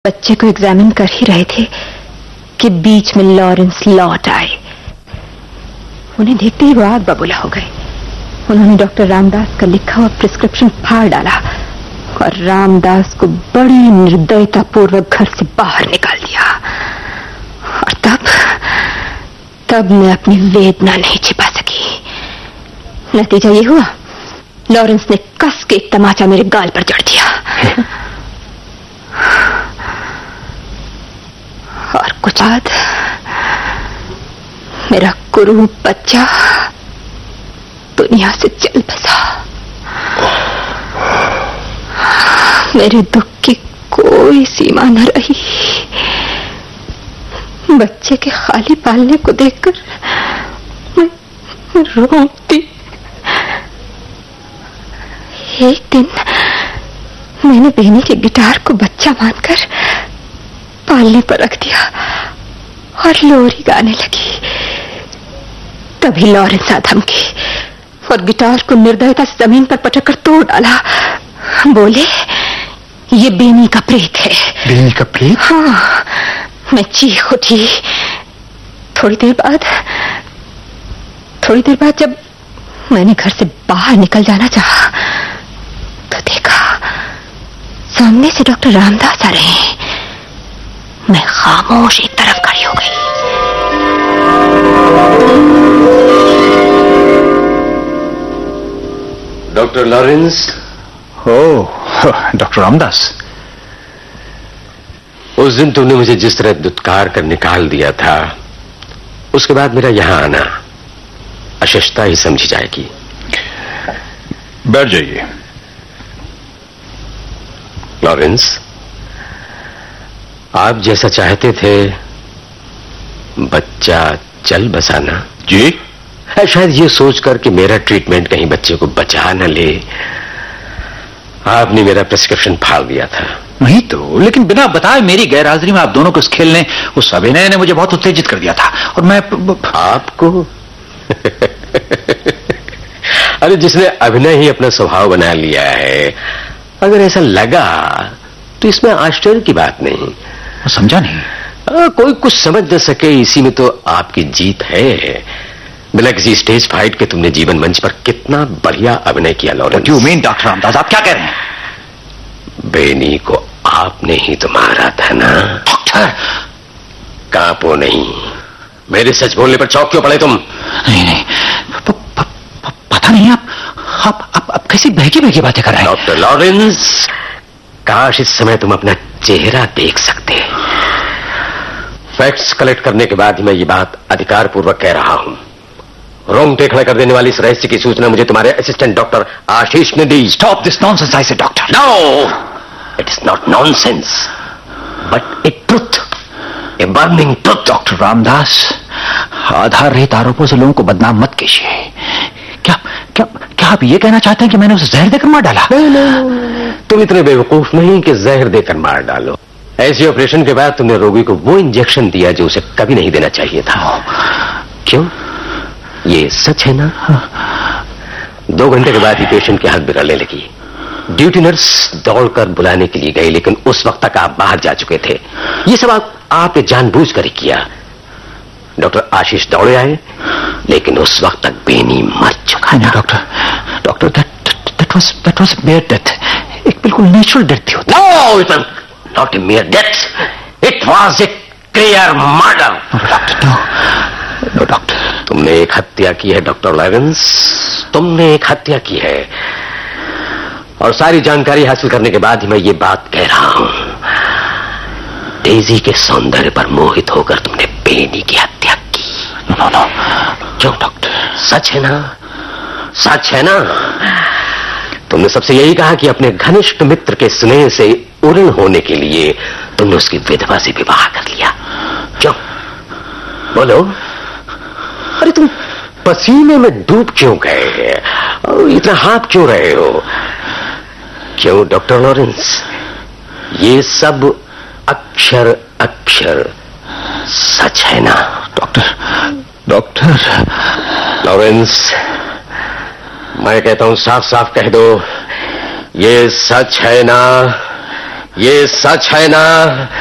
बच्चे को एग्जामिन कर ही रहे थे कि बीच में लॉरेंस लौट आए। उन्हें देखते ही वो आग बबूला हो गए। उन्होंने डॉक्टर रामदास का लिखा हुआ प्रिस्क्रिप्शन फाड़ डाला और रामदास को बड़ी निर्दयतापूर्वक घर से बाहर निकाल दिया। और तब मैं अपनी वेदना नहीं छिपा सकी। नतीजा ये हुआ, लॉरेंस ने कस के एक तमाचा मेरे गाल पर जड़ दिया और कुछ बाद मेरा कुरूप बच्चा दुनिया से चल बसा। मेरे दुख की कोई सीमा न रही। बच्चे के खाली पालने को देखकर मैं रोती। एक दिन मैंने बेनी के गिटार को बच्चा मानकर पालने पर रख दिया और लोरी गाने लगी। तभी लॉरेंस आ धमकी और गिटार को निर्दयता से जमीन पर पटक कर तोड़ डाला। बोले, ये बेनी का प्रेत है। बेनी का प्रेत? हाँ। मैं चीख उठी। थोड़ी देर बाद जब मैंने घर से बाहर निकल जाना चाहा तो देखा सामने से डॉक्टर रामदास आ रहे हैं। मैं खामोश एक तरफ खड़ी हो गई। Doctor Lawrence. डॉक्टर रामदास, उस दिन तुमने मुझे जिस तरह दुत्कार कर निकाल दिया था, उसके बाद मेरा यहां आना अशिष्टता ही समझी जाएगी। बैठ जाइए। लॉरेंस, आप जैसा चाहते थे बच्चा चल बसाना जी, शायद ये सोचकर कि मेरा ट्रीटमेंट कहीं बच्चे को बचा न ले, आपने मेरा प्रिस्क्रिप्शन फाड़ दिया था। नहीं तो, लेकिन बिना बताए मेरी गैरहाजिरी में आप दोनों को इस खेल ने, उस अभिनय ने मुझे बहुत उत्तेजित कर दिया था और मैं आपको अरे जिसने अभिनय ही अपना स्वभाव बना लिया है, अगर ऐसा लगा तो इसमें आश्चर्य की बात नहीं। समझा नहीं। कोई कुछ समझ न सके इसी में तो आपकी जीत है। बिना किसी स्टेज फाइट के तुमने जीवन मंच पर कितना बढ़िया अभिनय किया Lawrence. You mean doctor Ramdas, आप क्या कह रहे हैं? बेनी को आपने ही तो मारा था ना। डॉक्टर, कांपो नहीं। मेरे सच बोलने पर चौंक क्यों पड़े तुम? नहीं, पता नहीं आप कैसी बहकी बातें कर रहे हैं? डॉक्टर लॉरेंस, काश इस समय तुम अपना चेहरा देख सकते। फैक्ट्स कलेक्ट करने के बाद ही मैं ये बात अधिकारपूर्वक कह रहा हूं। रोंगटे खड़े कर देने वाली इस रहस्य की सूचना मुझे तुम्हारे असिस्टेंट डॉक्टर आशीष ने दी। स्टॉप दिस नॉनसेंस, आई से doctor. No, it is not nonsense but A truth, a burning truth. Doctor Ramdas, आधार रहित आरोपों से लोगों को बदनाम मत कीजिए। क्या आप ये कहना चाहते हैं कि मैंने उसे जहर देकर मार डाला? नहीं, तुम इतने बेवकूफ नहीं कि जहर देकर मार डालो। ऐसे ऑपरेशन के बाद तुमने रोगी को वो इंजेक्शन दिया जो उसे कभी नहीं देना चाहिए था। क्यों? ये सच है ना? 2 घंटे के बाद ही पेशेंट की हालत बिगड़ने लगी। ड्यूटी नर्स दौड़कर बुलाने के लिए गई, लेकिन उस वक्त तक आप बाहर जा चुके थे। ये सब आपने जानबूझकर ही किया। डॉक्टर आशीष दौड़े आए, लेकिन उस वक्त तक बेनी मर चुका था। Doctor, that was mayor death. एक बिल्कुल नेचुरल डेथ थी। No, it was not a mayor death, it was a clear murder. No doctor, तुमने एक हत्या की है डॉक्टर लॉरेंस, तुमने एक हत्या की है। और सारी जानकारी हासिल करने के बाद ही मैं ये बात कह रहा हूं। डेजी के सौंदर्य पर मोहित होकर तुमने बेनी की हत्या की। नो, क्यों डॉक्टर? सच है ना? सच है ना? तुमने सबसे यही कहा कि अपने घनिष्ठ मित्र के स्नेह से उऋण होने के लिए तुमने उसकी विधवा से विवाह कर लिया। क्यों? बोलो। अरे तुम पसीने में डूब क्यों गए? इतना हाथ क्यों रहे हो? क्यों डॉक्टर लॉरेंस? ये सब अक्षर सच है ना? डॉक्टर लॉरेंस, मैं कहता हूं साफ साफ कह दो, ये सच है ना? ये सच है ना